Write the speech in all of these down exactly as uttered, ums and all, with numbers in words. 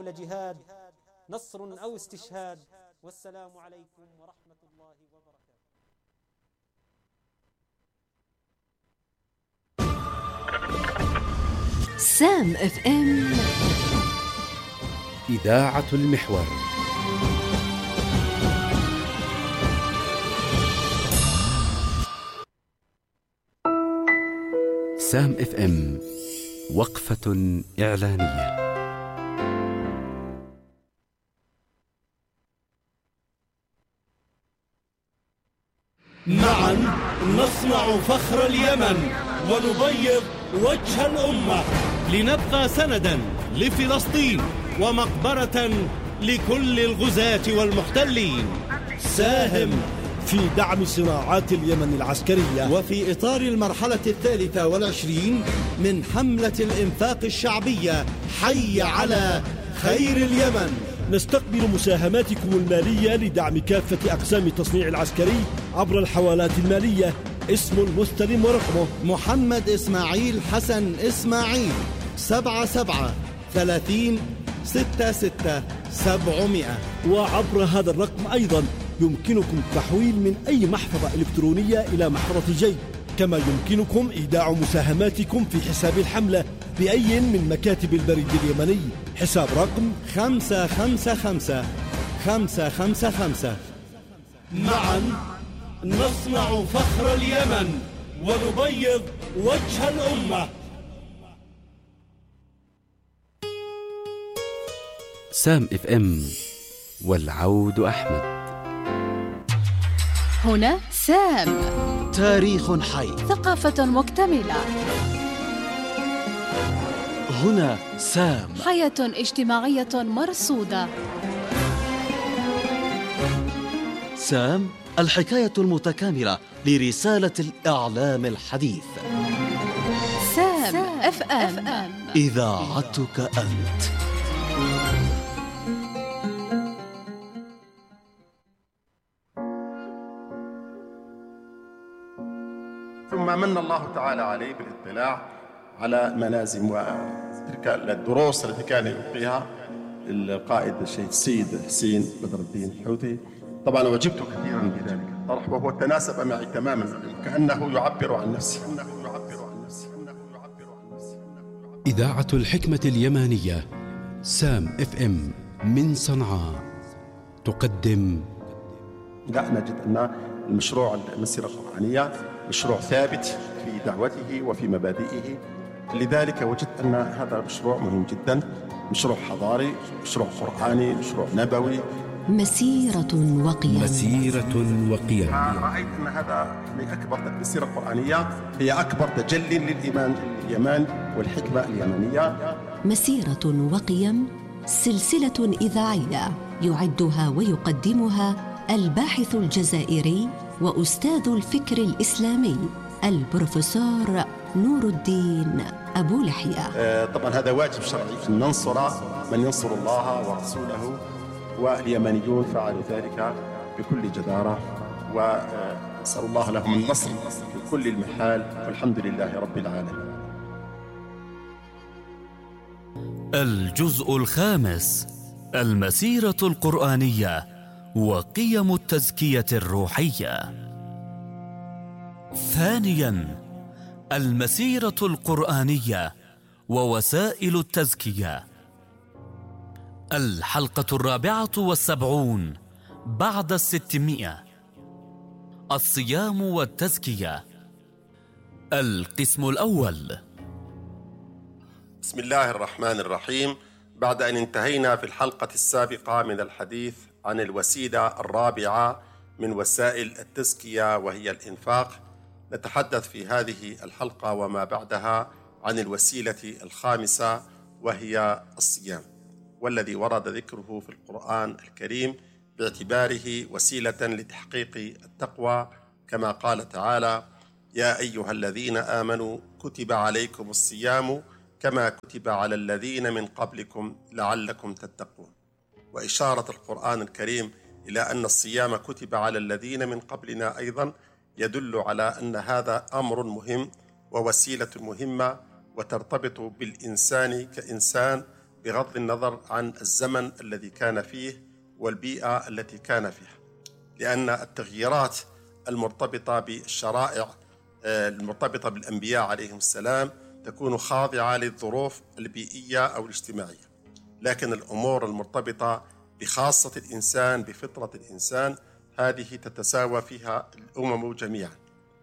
كل جهاد، نصر أو استشهاد. والسلام عليكم ورحمة الله وبركاته. سام اف ام إذاعة المحور. سام اف ام وقفة إعلانية. معا نصنع فخر اليمن ونبيض وجه الأمة، لنبقى سندا لفلسطين ومقبرة لكل الغزاة والمحتلين. ساهم في دعم صناعات اليمن العسكرية، وفي إطار المرحلة الثالثة والعشرين من حملة الإنفاق الشعبية حي على خير اليمن، نستقبل مساهماتكم المالية لدعم كافة أقسام التصنيع العسكري عبر الحوالات المالية. اسم المستلم ورقمه محمد إسماعيل حسن إسماعيل، سبعة سبعة ثلاثين ستة ستة سبعمائة. وعبر هذا الرقم أيضا يمكنكم التحويل من أي محفظة إلكترونية إلى محفظة جيب، كما يمكنكم إيداع مساهماتكم في حساب الحملة بأي من مكاتب البريد اليمني. حساب رقم خمسة خمسة خمسة خمسة خمسة خمسة. معا نصنع فخر اليمن ونبيض وجه الأمة. سام اف ام والعود أحمد. هنا سام، تاريخ حي، ثقافة مكتملة. هنا سام، حياة اجتماعية مرصودة. سام، الحكاية المتكاملة لرسالة الإعلام الحديث. سام اف ام، إذاعتك أنت. ثم من الله تعالى عليه بالاطلاع على منازم وتلك الدروس التي كان يلقيها القائد الشيخ السيد حسين بدر الدين الحوثي. طبعا وجبت كثيرا بذلك الطرح، وهو تناسب معي تماما، كأنه يعبر عن نفسه. إذاعة الحكمة اليمانية سام اف ام من صنعاء تقدم. لا نجد أن المشروع المسيرة القرآنية مشروع ثابت في دعوته وفي مبادئه، لذلك وجدت أن هذا مشروع مهم جدا، مشروع حضاري، مشروع قرآني، مشروع نبوي، مسيرة وقيم. مسيرة وقيم. رأيت أن هذا من أكبر المسيرة القرآنية، هي أكبر تجلي للإيمان اليمن والحكمة اليمنية. مسيرة وقيم، سلسلة إذاعية يعدها ويقدمها الباحث الجزائري وأستاذ الفكر الإسلامي البروفيسور نور الدين أبو لحية. آه طبعا هذا واجب شرعي أن ننصر من ينصر الله ورسوله، واليمنيون فعلوا ذلك بكل جدارة، ونسأل الله لهم النصر في كل المحال، والحمد لله رب العالمين. الجزء الخامس: المسيرة القرآنية وقيم التزكية الروحية. ثانياً: المسيرة القرآنية ووسائل التزكية. الحلقة الرابعة والسبعون بعد الستمائة. الصيام والتزكية. القسم الأول. بسم الله الرحمن الرحيم. بعد أن انتهينا في الحلقة السابقة من الحديث عن الوسيلة الرابعة من وسائل التزكية وهي الإنفاق، نتحدث في هذه الحلقة وما بعدها عن الوسيلة الخامسة وهي الصيام، والذي ورد ذكره في القرآن الكريم باعتباره وسيلة لتحقيق التقوى، كما قال تعالى: يا أيها الذين آمنوا كتب عليكم الصيام كما كتب على الذين من قبلكم لعلكم تتقون. وإشارة القرآن الكريم إلى أن الصيام كتب على الذين من قبلنا أيضا يدل على أن هذا أمر مهم ووسيلة مهمة، وترتبط بالإنسان كإنسان بغض النظر عن الزمن الذي كان فيه والبيئة التي كان فيها، لأن التغييرات المرتبطة بالشرائع المرتبطة بالأنبياء عليهم السلام تكون خاضعة للظروف البيئية أو الاجتماعية، لكن الأمور المرتبطة بخاصة الإنسان بفطرة الإنسان هذه تتساوى فيها الأمم جميعا،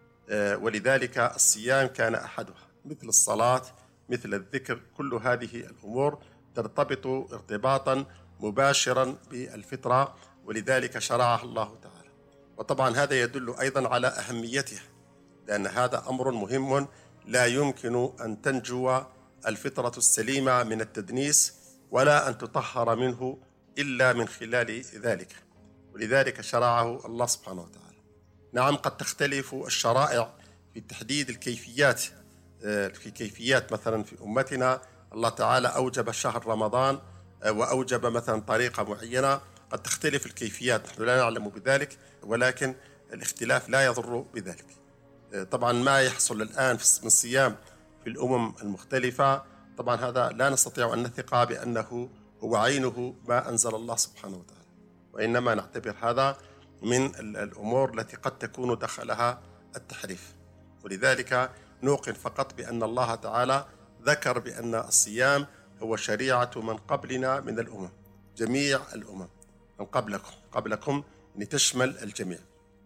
ولذلك الصيام كان أحدها، مثل الصلاة مثل الذكر، كل هذه الأمور ترتبط ارتباطا مباشرا بالفطرة، ولذلك شرعها الله تعالى. وطبعا هذا يدل أيضا على أهميتها، لأن هذا أمر مهم لا يمكن أن تنجو الفطرة السليمة من التدنيس ولا أن تطهر منه إلا من خلال ذلك، ولذلك شرعه الله سبحانه وتعالى. نعم، قد تختلف الشرائع في تحديد الكيفيات، في كيفيات مثلا في أمتنا الله تعالى أوجب شهر رمضان وأوجب مثلا طريقة معينة، قد تختلف الكيفيات، نحن لا نعلم بذلك، ولكن الاختلاف لا يضر بذلك. طبعا ما يحصل الآن من صيام في الأمم المختلفة طبعا هذا لا نستطيع أن نثق بأنه هو عينه ما أنزل الله سبحانه وتعالى، وإنما نعتبر هذا من الأمور التي قد تكون دخلها التحريف، ولذلك نوقن فقط بأن الله تعالى ذكر بأن الصيام هو شريعة من قبلنا من الأمم، جميع الأمم من قبلكم قبلكم لتشمل الجميع.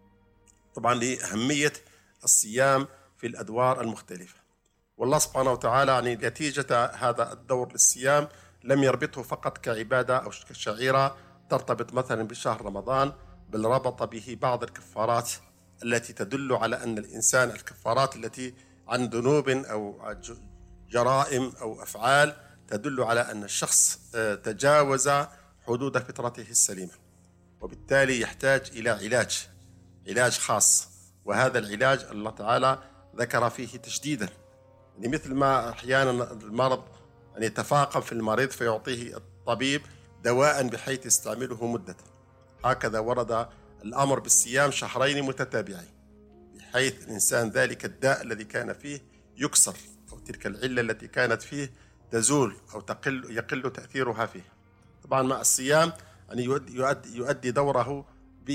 طبعا لأهمية الصيام في الأدوار المختلفة، والله سبحانه وتعالى يعني نتيجة هذا الدور للصيام لم يربطه فقط كعبادة أو كشعيرة ترتبط مثلا بشهر رمضان، بل ربط به بعض الكفارات التي تدل على أن الإنسان، الكفارات التي عن ذنوب أو جرائم أو أفعال تدل على أن الشخص تجاوز حدود فطرته السليمة، وبالتالي يحتاج إلى علاج علاج خاص، وهذا العلاج الله تعالى ذكر فيه تشديدا، يعني مثل ما أحيانا المرض أن يتفاقم في المريض فيعطيه الطبيب دواء بحيث يستعمله مدة، هكذا ورد الأمر بالصيام شهرين متتابعين بحيث الإنسان ذلك الداء الذي كان فيه يكسر، أو تلك العلة التي كانت فيه تزول أو تقل يقل تأثيرها فيه. طبعا مع الصيام يعني يؤدي, يؤدي, يؤدي دوره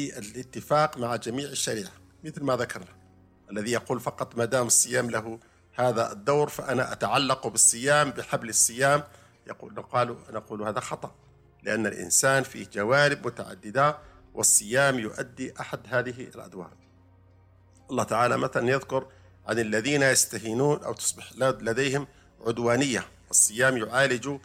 بالاتفاق مع جميع الشريعة، مثل ما ذكرنا الذي يقول فقط ما دام الصيام له هذا الدور فأنا أتعلق بالصيام بحبل الصيام، يقول نقول, نقول هذا خطأ، لأن الإنسان فيه جوانب متعددة والصيام يؤدي أحد هذه الأدوار. الله تعالى مثلا يذكر عن الذين يستهينون أو تصبح لديهم عدوانية، والصيام يعالج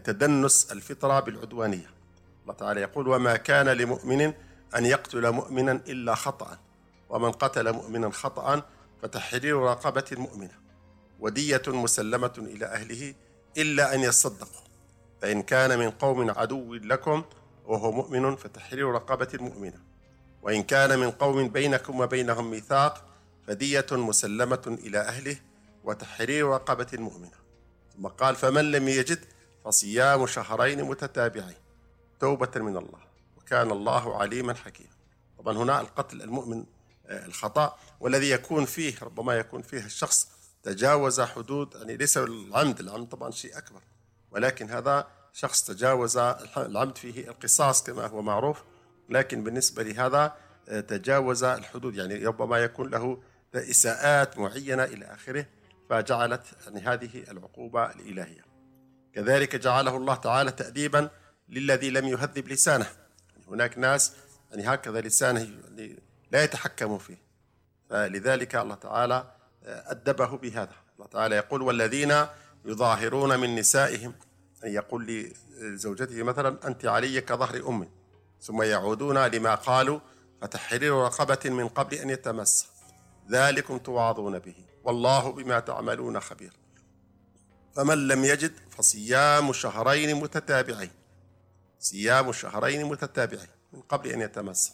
تدنس الفطرة بالعدوانية. الله تعالى يقول وما كان لمؤمن أن يقتل مؤمنا إلا خطأ، ومن قتل مؤمنا خطأ فتحرير رقبة مؤمنة ودية مسلمة إلى أهله إلا أن يصدقوا، فإن كان من قوم عدو لكم وهو مؤمن فتحرير رقبة مؤمنة، وإن كان من قوم بينكم وبينهم ميثاق فدية مسلمة إلى أهله وتحرير رقبة مؤمنة. ثم قال فمن لم يجد فصيام شهرين متتابعين توبة من الله وكان الله عليما حكيما. طبعا هنا القتل المؤمن الخطأ، والذي يكون فيه ربما يكون فيه الشخص تجاوز حدود، يعني ليس العمد، العمد طبعا شيء أكبر، ولكن هذا شخص تجاوز العمد فيه القصاص كما هو معروف، لكن بالنسبة لهذا تجاوز الحدود، يعني ربما يكون له إساءات معينة إلى آخره، فجعلت يعني هذه العقوبة الإلهية. كذلك جعله الله تعالى تأديبا للذي لم يهذب لسانه، يعني هناك ناس يعني هكذا لسانه يعني لا يتحكم فيه، فلذلك الله تعالى أدبه بهذا. الله تعالى يقول والذين يظاهرون من نسائهم، أن يقول لزوجته مثلا أنت علي كظهر أمي، ثم يعودون لما قالوا فتحرير رقبة من قبل أن يتمس، ذلكم توعظون به والله بما تعملون خبير. فمن لم يجد فصيام شهرين متتابعين، صيام شهرين متتابعين من قبل أن يتمس.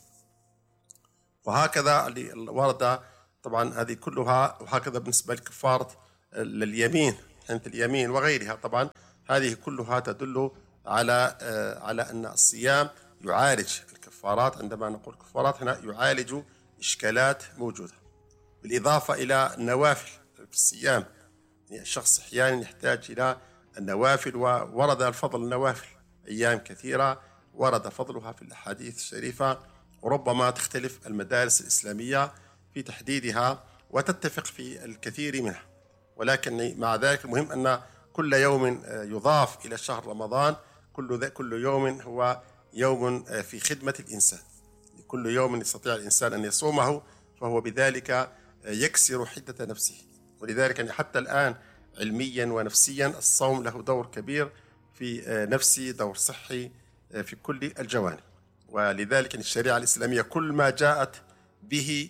وهكذا ورد طبعا هذه كلها، وهكذا بالنسبة لكفارة لليمين حنث اليمين وغيرها، طبعا هذه كلها تدل على على أن الصيام يعالج الكفارات. عندما نقول كفارات هنا يعالج إشكالات موجودة، بالإضافة إلى النوافل في الصيام، يعني الشخص أحيانا يحتاج إلى النوافل، وورد الفضل النوافل أيام كثيرة ورد فضلها في الأحاديث الشريفة، وربما تختلف المدارس الإسلامية في تحديدها وتتفق في الكثير منها، ولكن مع ذلك المهم أن كل يوم يضاف إلى شهر رمضان، كل كل يوم هو يوم في خدمة الإنسان، كل يوم يستطيع الإنسان أن يصومه فهو بذلك يكسر حدة نفسه. ولذلك حتى الآن علميا ونفسيا الصوم له دور كبير في نفسي، دور صحي في كل الجوانب. ولذلك الشريعة الإسلامية كل ما جاءت به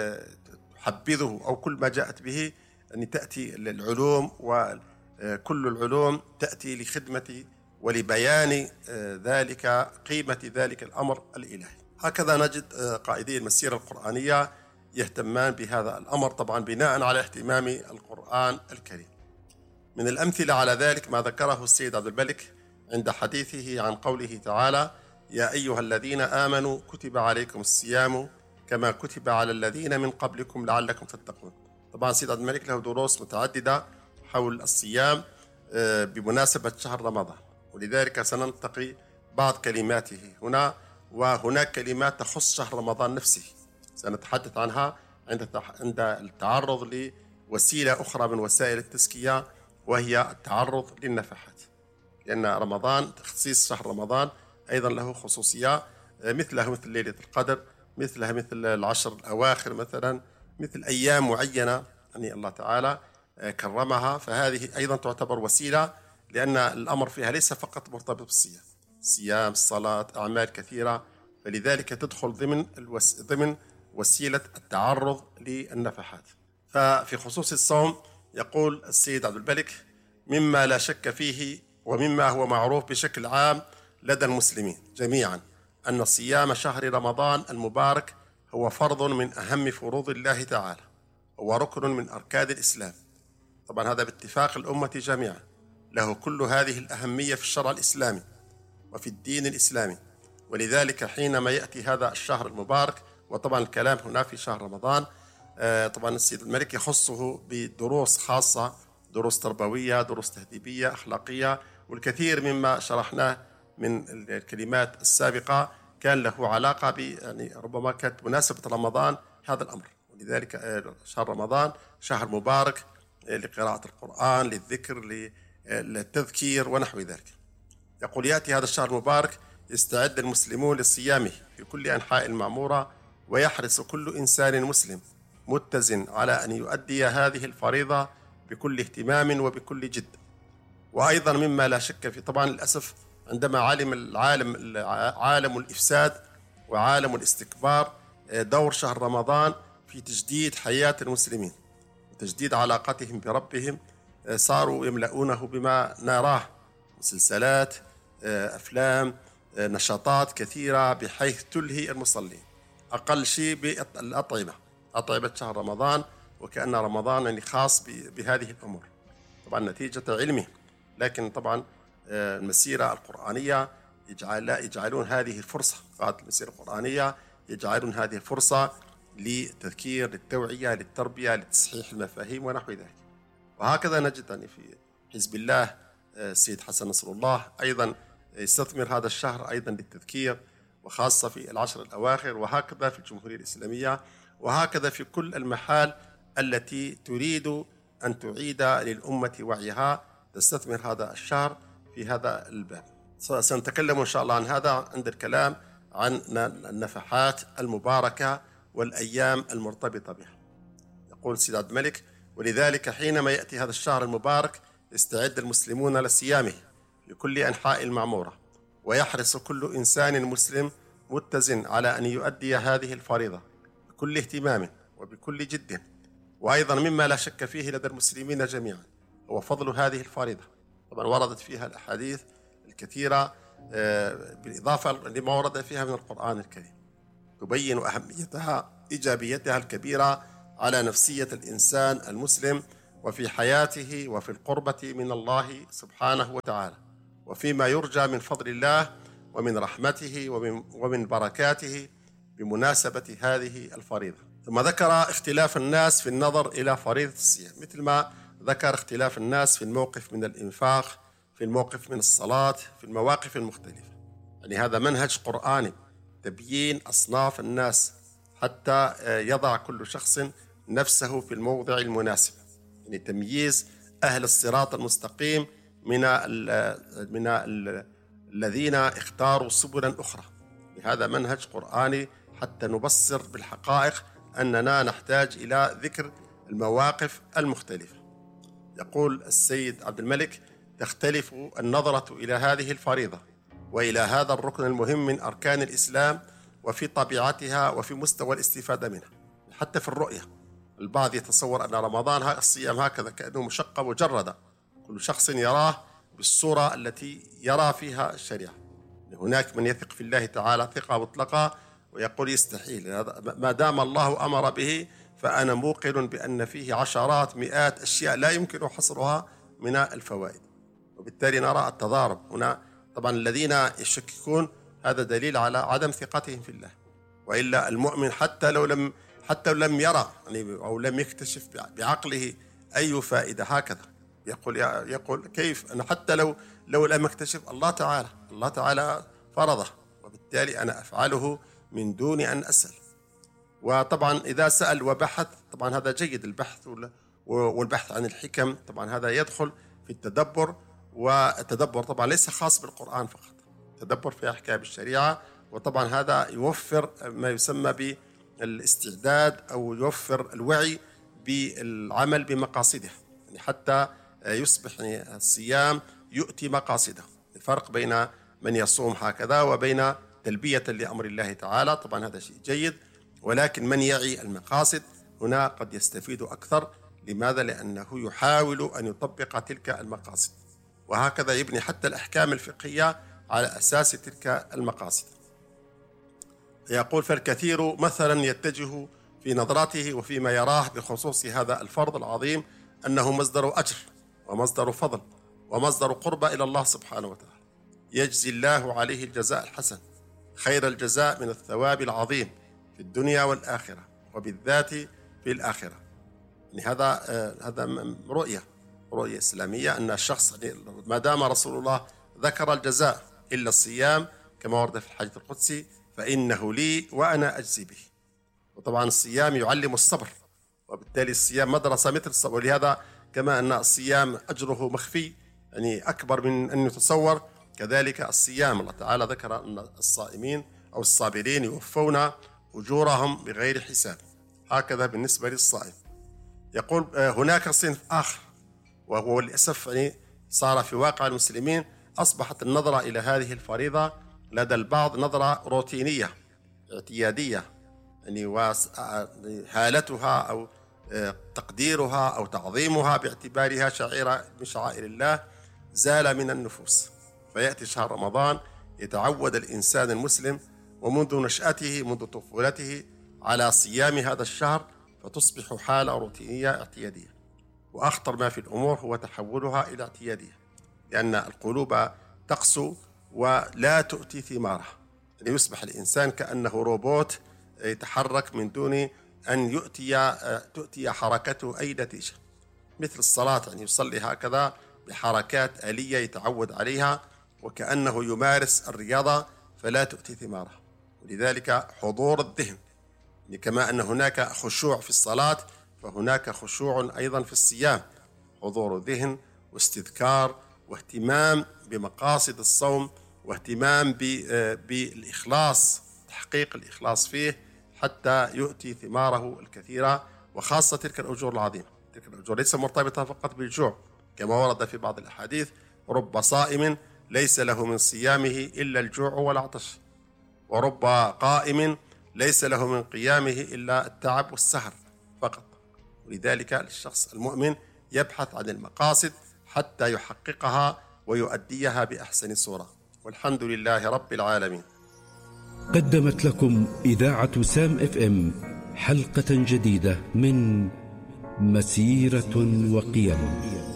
تحبذه، أو كل ما جاءت به أن تأتي العلوم، وكل العلوم تأتي لخدمة ولبيان ذلك، قيمة ذلك الأمر الإلهي. هكذا نجد قائدي المسيرة القرآنية يهتمان بهذا الأمر، طبعا بناء على اهتمام القرآن الكريم. من الأمثلة على ذلك ما ذكره السيد عبد الملك عند حديثه عن قوله تعالى: يا أيها الذين آمنوا كتب عليكم الصيام كما كتب على الذين من قبلكم لعلكم تتقون. طبعا السيد عبد الملك له دروس متعددة حول الصيام بمناسبة شهر رمضان، ولذلك سننتقي بعض كلماته هنا، وهناك كلمات تخص شهر رمضان نفسه سنتحدث عنها عند التعرض لوسيلة أخرى من وسائل التزكية، وهي التعرض للنفحات، لأن رمضان تخصيص شهر رمضان أيضا له خصوصية، مثلها مثل ليلة القدر، مثلها مثل العشر الأواخر مثلا، مثل أيام معينة يعني الله تعالى كرمها، فهذه أيضا تعتبر وسيلة، لأن الأمر فيها ليس فقط مرتبط بالصيام، الصيام، الصلاة، أعمال كثيرة، فلذلك تدخل ضمن الوس... ضمن وسيلة التعرض للنفحات. ففي خصوص الصوم يقول السيد عبد الملك: مما لا شك فيه ومما هو معروف بشكل عام لدى المسلمين جميعا أن صيام شهر رمضان المبارك هو فرض من أهم فروض الله تعالى، هو ركن من أركان الإسلام. طبعا هذا باتفاق الأمة جميعا، له كل هذه الأهمية في الشرع الإسلامي وفي الدين الإسلامي. ولذلك حينما يأتي هذا الشهر المبارك، وطبعا الكلام هنا في شهر رمضان، طبعا السيد الملك يخصه بدروس خاصة، دروس تربوية، دروس تهذيبية، أخلاقية، والكثير مما شرحناه من الكلمات السابقة كان له علاقة ب يعني ربما كانت مناسبة رمضان هذا الأمر. ولذلك شهر رمضان شهر مبارك لقراءة القرآن، للذكر، للتذكير ونحو ذلك. يقول: يأتي هذا الشهر المبارك يستعد المسلمون لصيامه في كل أنحاء المعمورة، ويحرص كل إنسان مسلم متزن على أن يؤدي هذه الفريضة بكل اهتمام وبكل جد. وأيضا مما لا شك فيه، طبعا للأسف عندما علم العالم عالم الإفساد وعالم الاستكبار دور شهر رمضان في تجديد حياة المسلمين وتجديد علاقتهم بربهم، صاروا يملؤونه بما نراه: مسلسلات، أفلام، نشاطات كثيرة بحيث تلهي المصلين. أقل شيء بالأطعمة، أطعمة شهر رمضان، وكأن رمضان يعني خاص بهذه الأمور، طبعا نتيجة علمه. لكن طبعا المسيرة القرآنية يجعل يجعلون هذه الفرصة، قادة المسيرة القرآنية يجعلون هذه الفرصة للتذكير، للتوعية، للتربية، لتصحيح المفاهيم ونحو ذلك. وهكذا نجد يعني في حزب الله السيد حسن نصر الله أيضا يستثمر هذا الشهر أيضا للتذكير، وخاصة في العشر الأواخر، وهكذا في الجمهورية الإسلامية، وهكذا في كل المحال التي تريد أن تعيد للأمة وعيها تستثمر هذا الشهر في هذا الباب. سنتكلم إن شاء الله عن هذا عند الكلام عن النفحات المباركة والأيام المرتبطة بها. يقول السيد عبد الملك: ولذلك حينما يأتي هذا الشهر المبارك يستعد المسلمون لصيامه في كل أنحاء المعمورة، ويحرص كل إنسان مسلم متزن على أن يؤدي هذه الفريضة بكل اهتمام وبكل جد. وأيضا مما لا شك فيه لدى المسلمين جميعا هو فضل هذه الفريضة. طبعا وردت فيها الأحاديث الكثيرة بالإضافة لما ورد فيها من القرآن الكريم، تبين أهميتها، إيجابيتها الكبيرة على نفسية الإنسان المسلم وفي حياته وفي القربة من الله سبحانه وتعالى، وفيما يرجى من فضل الله ومن رحمته ومن, ومن بركاته بمناسبة هذه الفريضة. ثم ذكر اختلاف الناس في النظر إلى فريضة الصيام، مثل ما ذكر اختلاف الناس في الموقف من الإنفاق في الموقف من الصلاة، في المواقف المختلفة. يعني هذا منهج قرآني، تبيين أصناف الناس حتى يضع كل شخص نفسه في الموضع المناسب، يعني تمييز أهل الصراط المستقيم من ال من ال الذين اختاروا سبلا أخرى. هذا منهج قرآني حتى نبصر بالحقائق أننا نحتاج إلى ذكر المواقف المختلفة. يقول السيد عبد الملك: تختلف النظرة إلى هذه الفريضة وإلى هذا الركن المهم من أركان الإسلام وفي طبيعتها وفي مستوى الاستفادة منها. حتى في الرؤية البعض يتصور أن رمضان الصيام هكذا كأنه مشقة مجردة، كل شخص يراه بالصورة التي يرى فيها الشريعة. هناك من يثق في الله تعالى ثقة مطلقة ويقول يستحيل، ما دام الله أمر به فأنا موقن بأن فيه عشرات مئات أشياء لا يمكن حصرها من الفوائد، وبالتالي نرى التضارب هنا. طبعا الذين يشككون هذا دليل على عدم ثقتهم في الله، وإلا المؤمن حتى لو لم حتى لو لم يرى يعني أو لم يكتشف بعقله أي فائدة هكذا يقول يقول كيف أنا حتى لو لو لم أكتشف، الله تعالى الله تعالى فرضه، وبالتالي أنا أفعله من دون أن أسأل. وطبعا إذا سأل وبحث طبعا هذا جيد، البحث والبحث عن الحكم طبعا هذا يدخل في التدبر، والتدبر طبعا ليس خاص بالقرآن فقط، تدبر في أحكام الشريعة، وطبعا هذا يوفر ما يسمى بالاستعداد أو يوفر الوعي بالعمل بمقاصده، يعني حتى يصبح يعني الصيام يؤتي مقاصده. الفرق بين من يصوم هكذا وبين تلبية لأمر الله تعالى، طبعا هذا شيء جيد، ولكن من يعي المقاصد هنا قد يستفيد أكثر. لماذا؟ لأنه يحاول أن يطبق تلك المقاصد، وهكذا يبني حتى الأحكام الفقهية على أساس تلك المقاصد. يقول: فالكثير مثلا يتجه في نظراته وفيما يراه بخصوص هذا الفرض العظيم أنه مصدر أجر ومصدر فضل ومصدر قربة إلى الله سبحانه وتعالى، يجزي الله عليه الجزاء الحسن، خير الجزاء من الثواب العظيم في الدنيا والآخرة، وبالذات في الآخرة. يعني هذا هذا رؤية رؤية إسلامية، أن الشخص ما دام رسول الله ذكر الجزاء إلا الصيام كما ورد في الحديث القدسي: فإنه لي وأنا أجزي به. وطبعا الصيام يعلم الصبر، وبالتالي الصيام مدرسة مثل الصبر، ولهذا كما أن الصيام أجره مخفي يعني أكبر من أن يتصور، كذلك الصيام الله تعالى ذكر أن الصائمين أو الصابرين يوفون أجورهم بغير حساب، هكذا بالنسبة للصائم. يقول هناك صنف آخر، وهو للأسف يعني صار في واقع المسلمين، أصبحت النظرة إلى هذه الفريضة لدى البعض نظرة روتينية اعتيادية، يعني وهالتها أو تقديرها أو تعظيمها باعتبارها شعيرة من شعائر الله زال من النفوس. فيأتي شهر رمضان يتعود الإنسان المسلم ومنذ نشأته منذ طفولته على صيام هذا الشهر، فتصبح حالة روتينية اعتيادية. وأخطر ما في الأمور هو تحولها إلى اعتيادية، لأن القلوب تقسو ولا تؤتي ثمارها، يعني يصبح الإنسان كأنه روبوت يتحرك من دون أن يؤتي تؤتي حركته أي نتيجة، مثل الصلاة، يعني يصلي هكذا بحركات آلية يتعود عليها وكأنه يمارس الرياضة فلا تؤتي ثمارها. ولذلك حضور الذهن، يعني كما أن هناك خشوع في الصلاة فهناك خشوع أيضا في الصيام، حضور ذهن واستذكار واهتمام بمقاصد الصوم واهتمام بالإخلاص، تحقيق الإخلاص فيه حتى يؤتي ثماره الكثيرة، وخاصة تلك الأجور العظيمة. تلك الأجور ليس مرتبطة فقط بالجوع، كما ورد في بعض الأحاديث: رب صائم ليس له من صيامه إلا الجوع والعطش، ورب قائم ليس له من قيامه إلا التعب والسهر فقط. ولذلك الشخص المؤمن يبحث عن المقاصد حتى يحققها ويؤديها بأحسن صورة، والحمد لله رب العالمين. قدمت لكم إذاعة سام اف ام حلقة جديدة من مسيرة وقيم.